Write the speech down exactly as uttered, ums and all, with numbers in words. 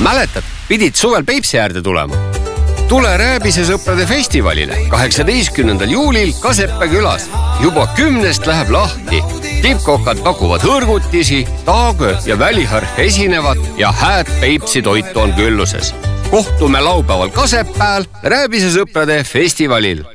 Mäletad, pidid suvel Peipsi äärde tulema? Tule Rääbise sõprade festivalile kaheksateistkümnendal juulil Kaseppe külas. Juba kümnest läheb lahti. Tippkokad pakuvad hõrgutisi, taagö ja väliharf esinevad ja hääd Peipsi toitu on külluses. Kohtume laupäeval Kasepääl Rääbise sõprade festivalil.